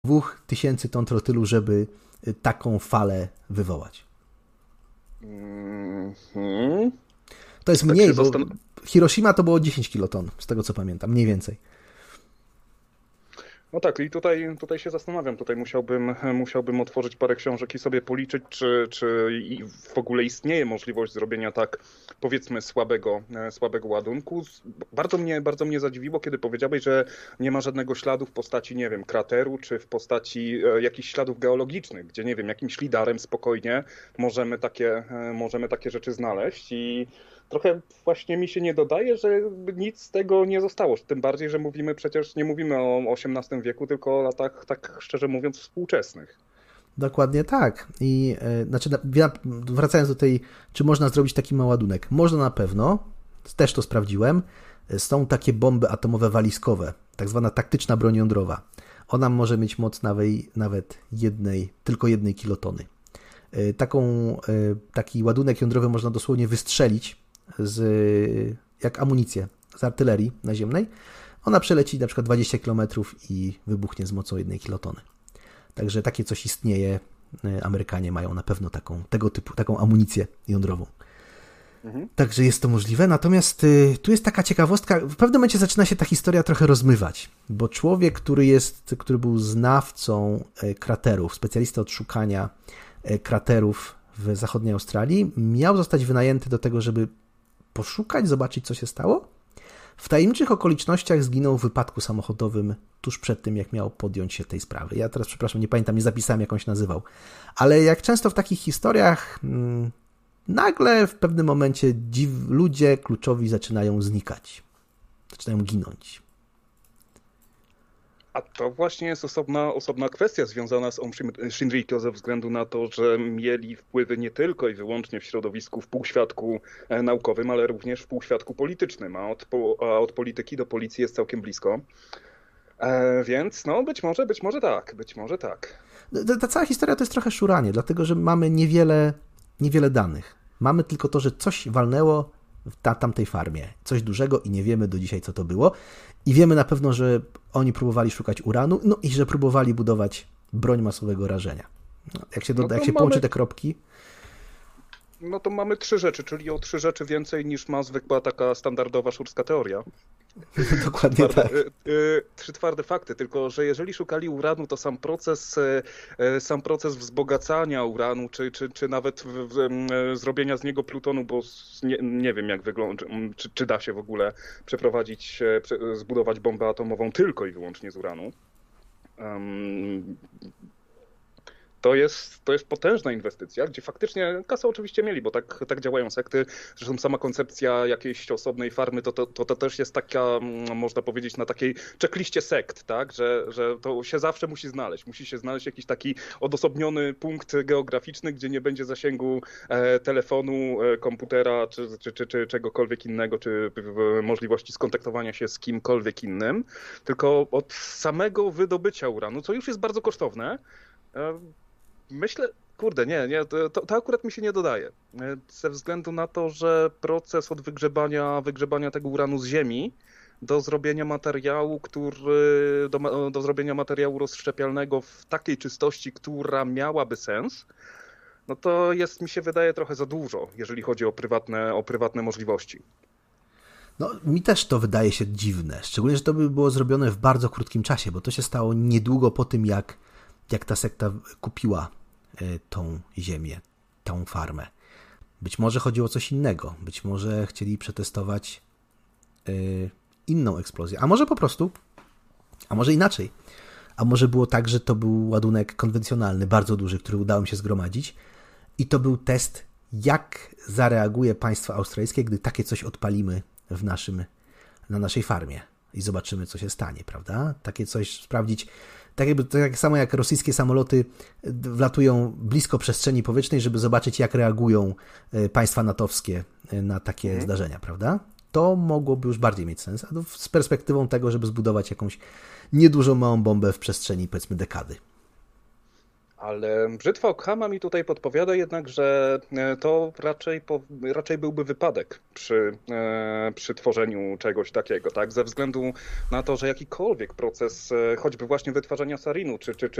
2000 ton trotylu, żeby taką falę wywołać. To jest Tak mniej, bo Hiroshima to było 10 kiloton, z tego co pamiętam, mniej więcej. No tak, i tutaj się zastanawiam. Tutaj musiałbym otworzyć parę książek i sobie policzyć, czy w ogóle istnieje możliwość zrobienia tak, powiedzmy, słabego ładunku. Bardzo mnie zadziwiło, kiedy powiedziałeś, że nie ma żadnego śladu w postaci, nie wiem, krateru, czy w postaci jakichś śladów geologicznych, gdzie, nie wiem, jakimś lidarem spokojnie możemy takie rzeczy znaleźć i trochę właśnie mi się nie dodaje, że nic z tego nie zostało. Tym bardziej, że nie mówimy o XVIII wieku, tylko o latach, tak szczerze mówiąc, współczesnych. Dokładnie tak. I znaczy, wracając do tej, czy można zrobić taki ładunek? Można na pewno, też to sprawdziłem. Są takie bomby atomowe walizkowe, tak zwana taktyczna broń jądrowa. Ona może mieć moc nawet tylko jednej kilotony. Taki ładunek jądrowy można dosłownie wystrzelić jak amunicję z artylerii naziemnej. Ona przeleci na przykład 20 km i wybuchnie z mocą 1 kilotony. Także takie coś istnieje. Amerykanie mają na pewno taką amunicję jądrową. Także jest to możliwe. Natomiast tu jest taka ciekawostka. W pewnym momencie zaczyna się ta historia trochę rozmywać, bo człowiek, który był znawcą kraterów, specjalista od szukania kraterów w zachodniej Australii, miał zostać wynajęty do tego, żeby poszukać, zobaczyć, co się stało. W tajemniczych okolicznościach zginął w wypadku samochodowym tuż przed tym, jak miał podjąć się tej sprawy. Ja teraz, przepraszam, nie pamiętam, nie zapisałem, jak on się nazywał. Ale jak często w takich historiach, nagle w pewnym momencie ludzie kluczowi zaczynają znikać. Zaczynają ginąć. A to właśnie jest osobna kwestia związana z Shinrikyo ze względu na to, że mieli wpływy nie tylko i wyłącznie w środowisku, w półświadku naukowym, ale również w półświadku politycznym, a od polityki do policji jest całkiem blisko. Więc no być może tak. Ta cała historia to jest trochę szuranie, dlatego że mamy niewiele danych. Mamy tylko to, że coś walnęło w tamtej farmie. Coś dużego i nie wiemy do dzisiaj, co to było. I wiemy na pewno, że oni próbowali szukać uranu, no i że próbowali budować broń masowego rażenia. Jak się połączy te kropki... No to mamy 3 rzeczy, czyli o 3 rzeczy więcej niż ma zwykła taka standardowa szurska teoria. Dokładnie tak. 3 twarde fakty, tylko że jeżeli szukali uranu, to sam proces wzbogacania uranu, czy nawet zrobienia z niego plutonu, bo nie wiem jak wygląda, czy da się w ogóle zbudować bombę atomową tylko i wyłącznie z uranu. To jest potężna inwestycja, gdzie faktycznie kasę oczywiście mieli, bo tak działają sekty. Zresztą sama koncepcja jakiejś osobnej farmy to też jest taka, można powiedzieć, na takiej checkliście sekt, tak? Że to się zawsze musi znaleźć. Musi się znaleźć jakiś taki odosobniony punkt geograficzny, gdzie nie będzie zasięgu telefonu, komputera czy czegokolwiek innego, czy możliwości skontaktowania się z kimkolwiek innym, tylko od samego wydobycia uranu, co już jest bardzo kosztowne. Myślę, nie, to akurat mi się nie dodaje. Ze względu na to, że proces od wygrzebania tego uranu z ziemi do zrobienia materiału, do zrobienia materiału rozszczepialnego w takiej czystości, która miałaby sens, no to mi się wydaje trochę za dużo, jeżeli chodzi o prywatne możliwości. No, mi też to wydaje się dziwne, szczególnie, że to by było zrobione w bardzo krótkim czasie, bo to się stało niedługo po tym, jak ta sekta kupiła tą ziemię, tą farmę. Być może chodziło o coś innego. Być może chcieli przetestować inną eksplozję. A może po prostu, a może inaczej. A może było tak, że to był ładunek konwencjonalny, bardzo duży, który udało mi się zgromadzić i to był test, jak zareaguje państwo australijskie, gdy takie coś odpalimy na naszej farmie i zobaczymy, co się stanie, prawda? Takie coś sprawdzić. Tak samo jak rosyjskie samoloty wlatują blisko przestrzeni powietrznej, żeby zobaczyć, jak reagują państwa natowskie na takie zdarzenia, prawda? To mogłoby już bardziej mieć sens, z perspektywą tego, żeby zbudować jakąś niedużą małą bombę w przestrzeni, powiedzmy, dekady. Ale brzytwa Ockhama mi tutaj podpowiada jednak, że to raczej byłby wypadek przy tworzeniu czegoś takiego, tak? Ze względu na to, że jakikolwiek proces, choćby właśnie wytwarzania sarinu, czy